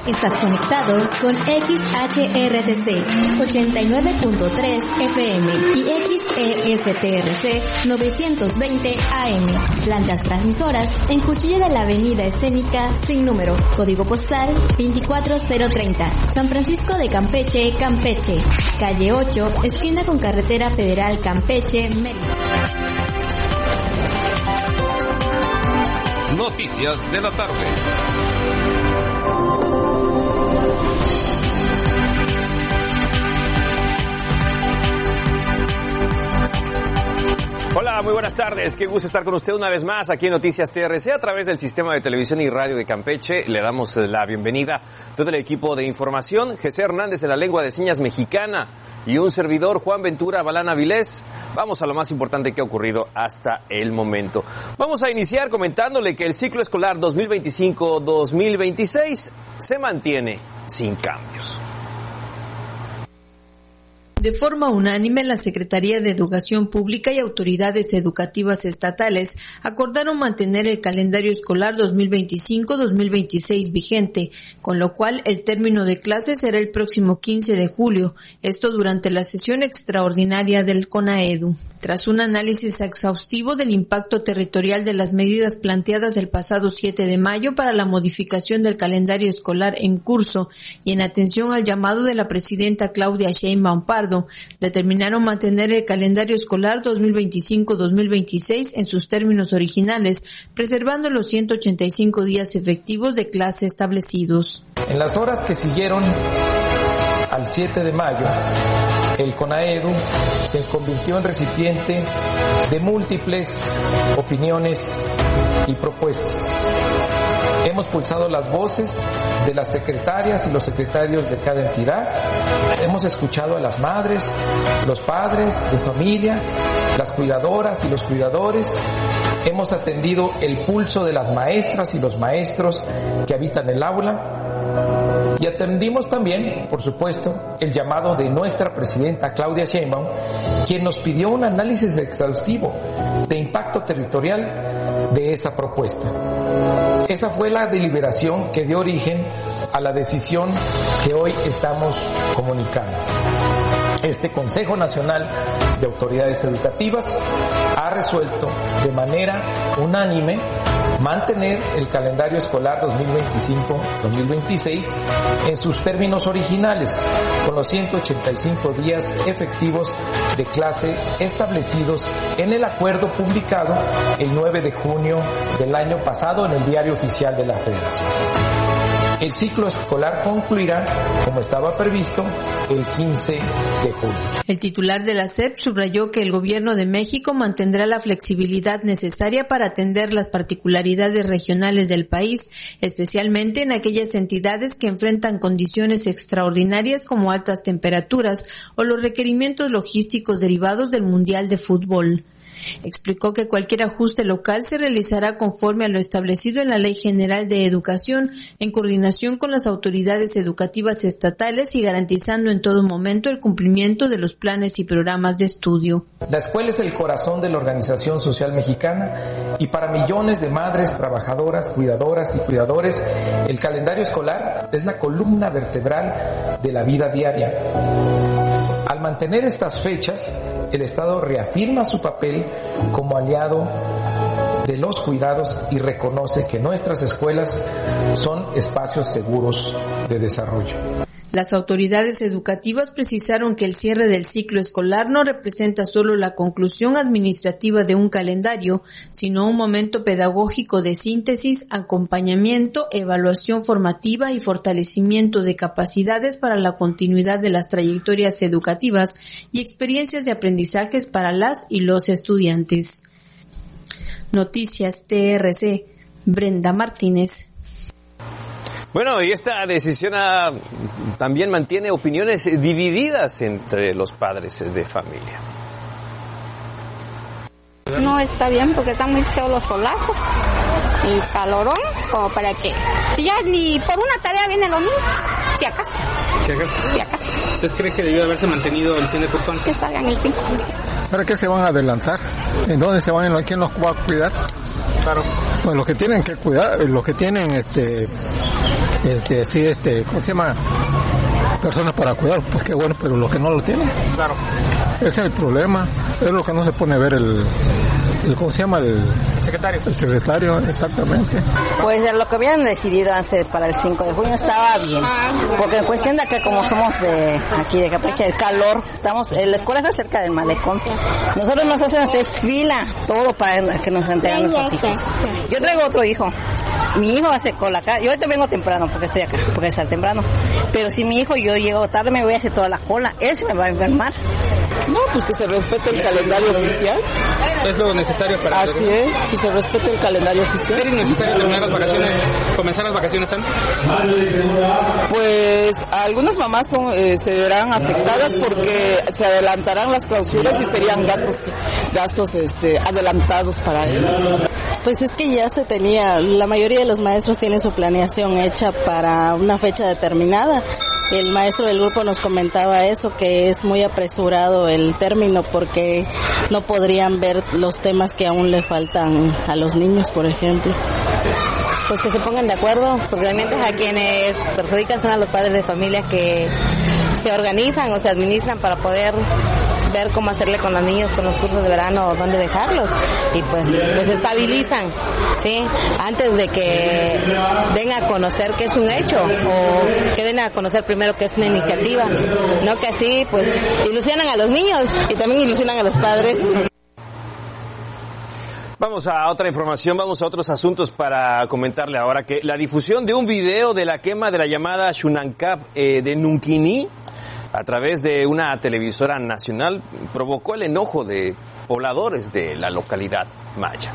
Estás conectado con XHRTC 89.3 FM y XESTRC 920 AM. Plantas transmisoras en Cuchilla de la Avenida Escénica sin número. Código postal 24030. San Francisco de Campeche, Campeche. Calle 8, esquina con Carretera Federal Campeche, Mérida. Noticias de la tarde. Hola, muy buenas tardes. Qué gusto estar con usted una vez más aquí en Noticias TRC a través del Sistema de Televisión y Radio de Campeche. Le damos la bienvenida a todo el equipo de información, José Hernández de la Lengua de Señas Mexicana y un servidor, Juan Ventura Balán Avilés. Vamos a lo más importante que ha ocurrido hasta el momento. Vamos a iniciar comentándole que el ciclo escolar 2025-2026 se mantiene sin cambios. De forma unánime, la Secretaría de Educación Pública y autoridades educativas estatales acordaron mantener el calendario escolar 2025-2026 vigente, con lo cual el término de clases será el próximo 15 de julio, esto durante la sesión extraordinaria del CONAEDU. Tras un análisis exhaustivo del impacto territorial de las medidas planteadas el pasado 7 de mayo para la modificación del calendario escolar en curso y en atención al llamado de la presidenta Claudia Sheinbaum Pardo, determinaron mantener el calendario escolar 2025-2026 en sus términos originales, preservando los 185 días efectivos de clase establecidos. En las horas que siguieron al 7 de mayo, el CONAEDU se convirtió en recipiente de múltiples opiniones y propuestas. Hemos pulsado las voces de las secretarias y los secretarios de cada entidad. Hemos escuchado a las madres, los padres de familia, las cuidadoras y los cuidadores. Hemos atendido el pulso de las maestras y los maestros que habitan el aula. Y atendimos también, por supuesto, el llamado de nuestra presidenta Claudia Sheinbaum, quien nos pidió un análisis exhaustivo de impacto territorial de esa propuesta. Esa fue la deliberación que dio origen a la decisión que hoy estamos comunicando. Este Consejo Nacional de Autoridades Educativas ha resuelto de manera unánime mantener el calendario escolar 2025-2026 en sus términos originales, con los 185 días efectivos de clase establecidos en el acuerdo publicado el 9 de junio del año pasado en el Diario Oficial de la Federación. El ciclo escolar concluirá, como estaba previsto, el 15 de julio. El titular de la SEP subrayó que el Gobierno de México mantendrá la flexibilidad necesaria para atender las particularidades regionales del país, especialmente en aquellas entidades que enfrentan condiciones extraordinarias como altas temperaturas o los requerimientos logísticos derivados del Mundial de Fútbol. Explicó que cualquier ajuste local se realizará conforme a lo establecido en la Ley General de Educación, en coordinación con las autoridades educativas estatales y garantizando en todo momento el cumplimiento de los planes y programas de estudio. La escuela es el corazón de la organización social mexicana y para millones de madres, trabajadoras, cuidadoras y cuidadores, el calendario escolar es la columna vertebral de la vida diaria. Al mantener estas fechas, el Estado reafirma su papel como aliado de los cuidados y reconoce que nuestras escuelas son espacios seguros de desarrollo. Las autoridades educativas precisaron que el cierre del ciclo escolar no representa solo la conclusión administrativa de un calendario, sino un momento pedagógico de síntesis, acompañamiento, evaluación formativa y fortalecimiento de capacidades para la continuidad de las trayectorias educativas y experiencias de aprendizajes para las y los estudiantes. Noticias TRC, Brenda Martínez. Bueno, y esta decisión también mantiene opiniones divididas entre los padres de familia. No está bien porque están muy feos los solazos y calorón, ¿o para qué? Si ya ni por una tarea vienen los niños, si acaso. Si acaso. ¿Usted cree que debió haberse mantenido el fin de curso antes? Que salgan el 5. ¿Para qué se van a adelantar? ¿En dónde se van? ¿Quién los va a cuidar? Claro. Pues los que tienen que cuidar, los que tienen ¿cómo se llama? Personas para cuidar, pues qué bueno, pero lo que no lo tiene. Claro. Ese es el problema, es lo que no se pone a ver el ¿cómo se llama? El secretario. El secretario, exactamente. Pues lo que habían decidido antes para el 5 de junio estaba bien, porque en cuestión de que como somos de aquí de Campeche, el calor, la escuela está cerca del malecón, nosotros nos hacen hacer fila, todo para que nos entreguen nuestros hijos. Yo traigo otro hijo, mi hijo hace cola acá, yo ahorita vengo temprano porque estoy acá, porque está temprano, pero si mi hijo yo llego tarde me voy a hacer toda la cola, él se me va a enfermar. No, pues que se respete el calendario oficial. Es lo necesario para... Así es, que se respete el calendario oficial. ¿Es necesario terminar las vacaciones, comenzar las vacaciones antes? Pues algunas mamás se verán afectadas porque se adelantarán las clausuras y serían gastos adelantados para ellos. Pues es que ya se tenía, la mayoría de los maestros tienen su planeación hecha para una fecha determinada. El maestro del grupo nos comentaba eso, que es muy apresurado el término porque no podrían ver los temas que aún le faltan a los niños, por ejemplo. Pues que se pongan de acuerdo, porque realmente a quienes perjudican son a los padres de familia que se organizan o se administran para poder ver cómo hacerle con los niños con los cursos de verano o dónde dejarlos y pues los estabilizan, ¿sí? Antes de que den a conocer que es un hecho o que den a conocer primero que es una iniciativa, no que así pues ilusionan a los niños y también ilusionan a los padres. Vamos a otra información, vamos a otros asuntos para comentarle ahora que la difusión de un video de la quema de la llamada Xunancap de Nunquini a través de una televisora nacional provocó el enojo de pobladores de la localidad maya.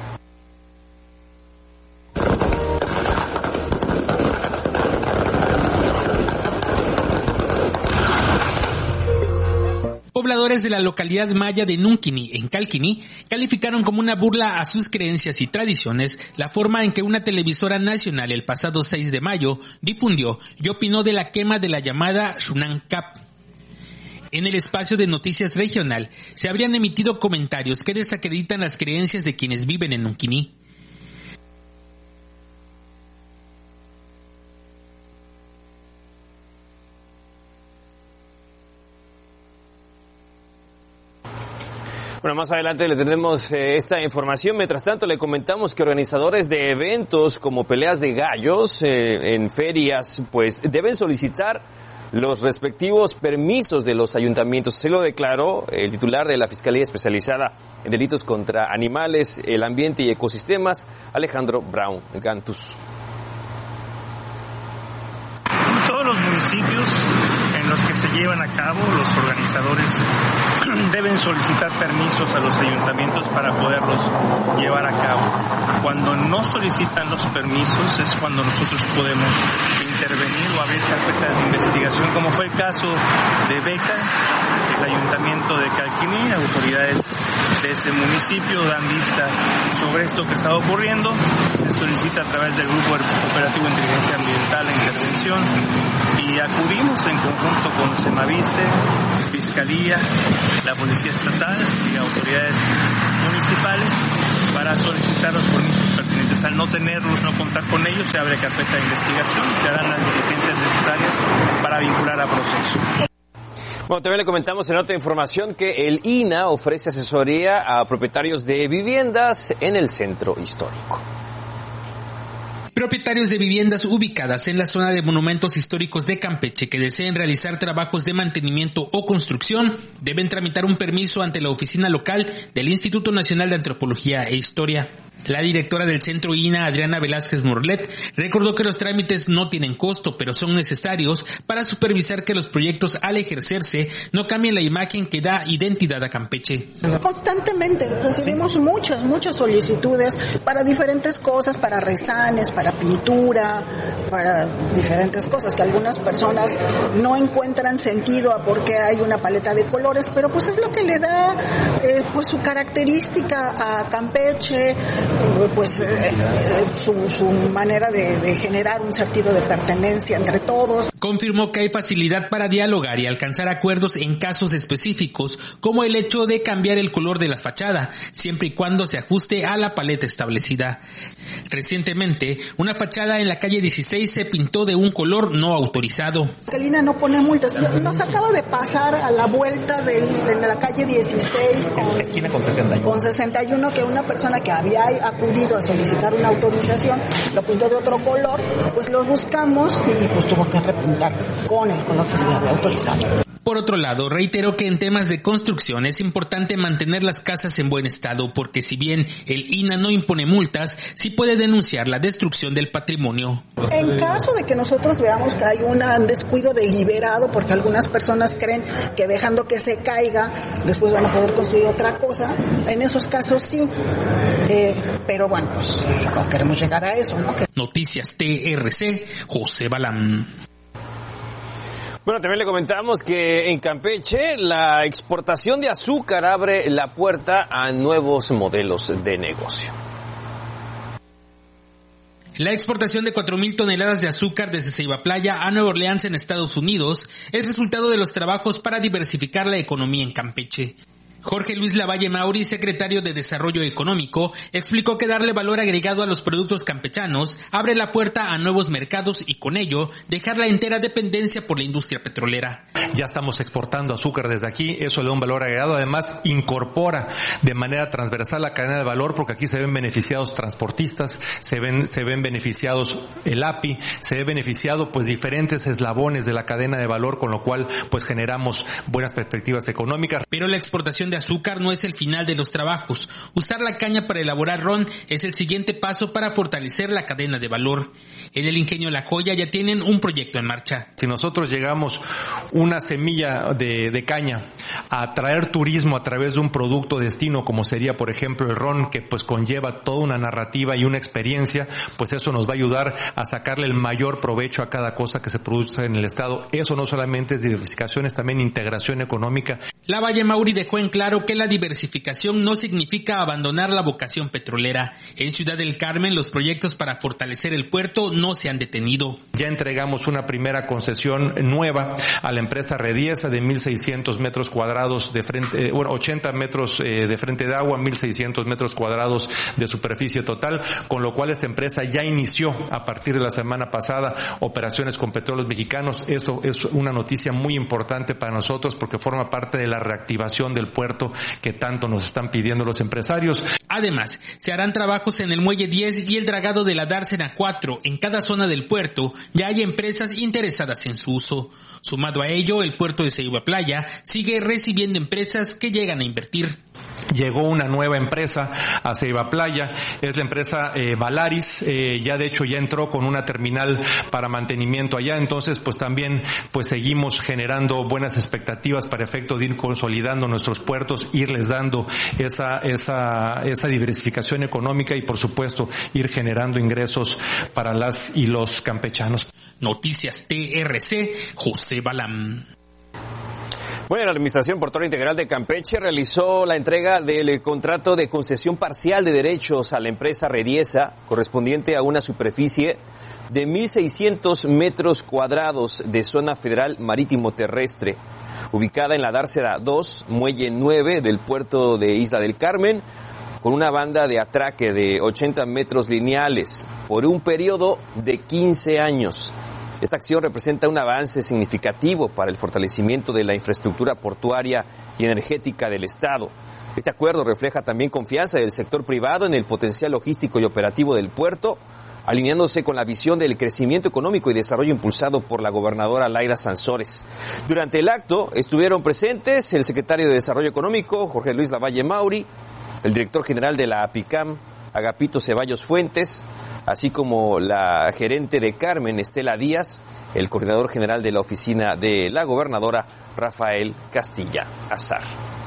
Pobladores de la localidad maya de Nunquini, en Calquini, calificaron como una burla a sus creencias y tradiciones la forma en que una televisora nacional el pasado 6 de mayo difundió y opinó de la quema de la llamada Xunancap. En el espacio de noticias regional se habrían emitido comentarios que desacreditan las creencias de quienes viven en Nunquini. Bueno, más adelante le tendremos esta información. Mientras tanto, le comentamos que organizadores de eventos como peleas de gallos en ferias, pues deben solicitar los respectivos permisos de los ayuntamientos. Se lo declaró el titular de la Fiscalía Especializada en Delitos contra Animales, el Ambiente y Ecosistemas, Alejandro Brown Gantus. En todos los municipios en los que se llevan a cabo, los organizadores deben solicitar permisos a los ayuntamientos para poderlos llevar a cabo. Cuando no solicitan los permisos es cuando nosotros podemos intervenir o abrir carpetas de investigación, como fue el caso de Beca, el ayuntamiento de Calquini. Autoridades de ese municipio dan vista sobre esto que está ocurriendo. Se solicita a través del Grupo Operativo de Inteligencia Ambiental la intervención y acudimos en conjunto con Semavice, Fiscalía, la Policía Estatal y autoridades municipales para solicitar los permisos pertinentes. Al no tenerlos, no contar con ellos, se abre carpeta de investigación y se harán las diligencias necesarias para vincular a proceso. Bueno, también le comentamos en otra información que el INAH ofrece asesoría a propietarios de viviendas en el centro histórico. Propietarios de viviendas ubicadas en la zona de monumentos históricos de Campeche que deseen realizar trabajos de mantenimiento o construcción deben tramitar un permiso ante la oficina local del Instituto Nacional de Antropología e Historia. La directora del centro INAH, Adriana Velázquez Morlet, recordó que los trámites no tienen costo, pero son necesarios para supervisar que los proyectos al ejercerse no cambien la imagen que da identidad a Campeche. Constantemente recibimos muchas solicitudes para diferentes cosas, para rezanes, para pintura, para diferentes cosas que algunas personas no encuentran sentido a por qué hay una paleta de colores, pero pues es lo que le da pues su característica a Campeche, pues su manera de generar un sentido de pertenencia entre todos. Confirmó que hay facilidad para dialogar y alcanzar acuerdos en casos específicos, como el hecho de cambiar el color de la fachada, siempre y cuando se ajuste a la paleta establecida. Recientemente, Una fachada en la calle 16 se pintó de un color no autorizado. El INE no pone multas. Nos acaba de pasar a la vuelta de la calle 16 con 61 que una persona que había acudido a solicitar una autorización lo pintó de otro color, pues los buscamos y pues tuvo que repintar con el color que se le había autorizado. Por otro lado, reiteró que en temas de construcción es importante mantener las casas en buen estado porque si bien el INAH no impone multas, sí puede denunciar la destrucción del patrimonio. En caso de que nosotros veamos que hay un descuido deliberado porque algunas personas creen que dejando que se caiga después van a poder construir otra cosa, en esos casos sí, pero bueno, pues no queremos llegar a eso, ¿no? Noticias TRC, José Balam. Bueno, también le comentamos que en Campeche la exportación de azúcar abre la puerta a nuevos modelos de negocio. La exportación de 4,000 toneladas de azúcar desde Ceiba Playa a Nueva Orleans en Estados Unidos es resultado de los trabajos para diversificar la economía en Campeche. Jorge Luis Lavalle Mauri, secretario de Desarrollo Económico, explicó que darle valor agregado a los productos campechanos abre la puerta a nuevos mercados y con ello dejar la entera dependencia por la industria petrolera. Ya estamos exportando azúcar desde aquí, eso le da un valor agregado, además incorpora de manera transversal la cadena de valor porque aquí se ven beneficiados transportistas, se ven beneficiados el API, se ve beneficiado pues diferentes eslabones de la cadena de valor, con lo cual pues generamos buenas perspectivas económicas. Pero la exportación de azúcar no es el final de los trabajos. Usar la caña para elaborar ron es el siguiente paso para fortalecer la cadena de valor. En el ingenio La Joya ya tienen un proyecto en marcha. Si nosotros llegamos una semilla de caña a traer turismo a través de un producto destino como sería por ejemplo el ron, que pues conlleva toda una narrativa y una experiencia, pues eso nos va a ayudar a sacarle el mayor provecho a cada cosa que se produce en el estado. Eso no solamente es diversificación, es también integración económica. Lavalle Mauri dejó en claro que la diversificación no significa abandonar la vocación petrolera. En Ciudad del Carmen los proyectos para fortalecer el puerto no se han detenido. Ya entregamos una primera concesión nueva a la empresa Rediesa de 1,600 metros cuadrados de frente, 80 metros de frente de agua, 1,600 metros cuadrados de superficie total, con lo cual esta empresa ya inició a partir de la semana pasada operaciones con Petróleos Mexicanos. Esto es una noticia muy importante para nosotros porque forma parte de la reactivación del puerto que tanto nos están pidiendo los empresarios. Además, se harán trabajos en el Muelle 10 y el dragado de la Dársena 4. En cada zona del puerto ya hay empresas interesadas en su uso. Sumado a ello, el puerto de Ceiba Playa sigue recibiendo empresas que llegan a invertir. Llegó una nueva empresa a Ceiba Playa, es la empresa Valaris, ya de hecho ya entró con una terminal para mantenimiento allá, entonces pues también pues seguimos generando buenas expectativas para efecto de ir consolidando nuestros puertos, irles dando esa diversificación económica y por supuesto ir generando ingresos para las y los campechanos. Noticias TRC, José Balam. Bueno, la Administración Portuaria Integral de Campeche realizó la entrega del contrato de concesión parcial de derechos a la empresa Rediesa, correspondiente a una superficie de 1,600 metros cuadrados de zona federal marítimo terrestre, ubicada en la Dársena 2, Muelle 9 del puerto de Isla del Carmen, con una banda de atraque de 80 metros lineales por un periodo de 15 años. Esta acción representa un avance significativo para el fortalecimiento de la infraestructura portuaria y energética del Estado. Este acuerdo refleja también confianza del sector privado en el potencial logístico y operativo del puerto, alineándose con la visión del crecimiento económico y desarrollo impulsado por la gobernadora Laida Sansores. Durante el acto estuvieron presentes el secretario de Desarrollo Económico, Jorge Luis Lavalle Mauri, el director general de la APICAM, Agapito Ceballos Fuentes, así como la gerente de Carmen, Estela Díaz, el coordinador general de la oficina de la gobernadora, Rafael Castilla Azar.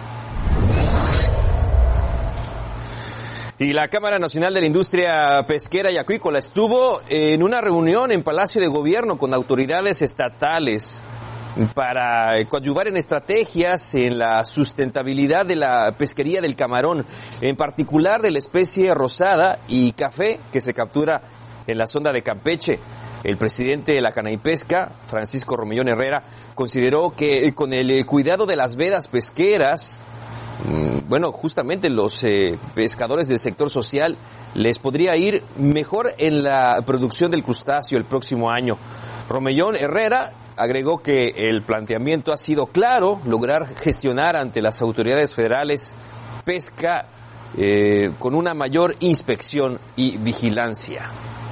Y la Cámara Nacional de la Industria Pesquera y Acuícola estuvo en una reunión en Palacio de Gobierno con autoridades estatales para coadyuvar en estrategias en la sustentabilidad de la pesquería del camarón, en particular de la especie rosada y café que se captura en la sonda de Campeche. El presidente de la Canaipesca, Francisco Romellón Herrera, consideró que con el cuidado de las vedas pesqueras justamente los pescadores del sector social les podría ir mejor en la producción del crustáceo el próximo año. Romellón Herrera agregó que el planteamiento ha sido claro, lograr gestionar ante las autoridades federales pesca con una mayor inspección y vigilancia.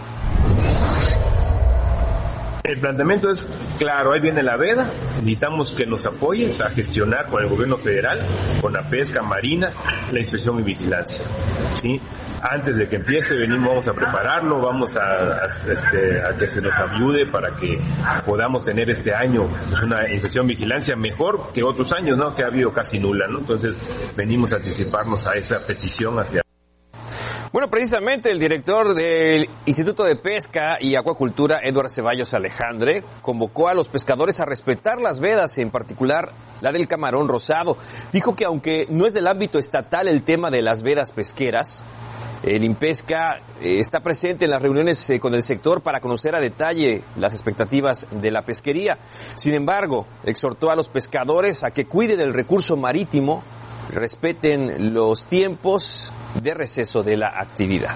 El planteamiento es claro, ahí viene la veda, necesitamos que nos apoyes a gestionar con el gobierno federal, con la pesca marina, la inspección y vigilancia, ¿sí? Antes de que empiece vamos a prepararlo, vamos a que se nos ayude para que podamos tener este año una inspección y vigilancia mejor que otros años, ¿no? Que ha habido casi nula, ¿no? Entonces venimos a anticiparnos a esa petición hacia... Bueno, precisamente el director del Instituto de Pesca y Acuacultura, Eduardo Ceballos Alejandre, convocó a los pescadores a respetar las vedas, en particular la del camarón rosado. Dijo que aunque no es del ámbito estatal el tema de las vedas pesqueras, el INPESCA está presente en las reuniones con el sector para conocer a detalle las expectativas de la pesquería. Sin embargo, exhortó a los pescadores a que cuiden el recurso marítimo, respeten los tiempos de receso de la actividad.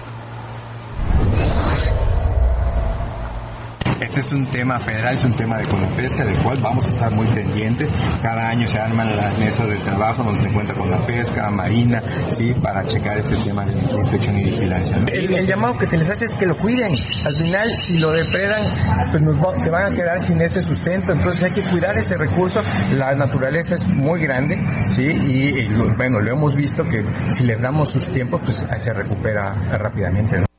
Este es un tema federal, es un tema de Conapesca, del cual vamos a estar muy pendientes. Cada año se arman las mesas de trabajo donde se encuentra con la pesca, marina, sí, para checar este tema de inspección y vigilancia, ¿no? El llamado que se les hace es que lo cuiden. Al final, si lo depredan, pues se van a quedar sin este sustento. Entonces hay que cuidar ese recurso. La naturaleza es muy grande, sí, y lo hemos visto que si les damos sus tiempos, pues se recupera rápidamente, ¿no?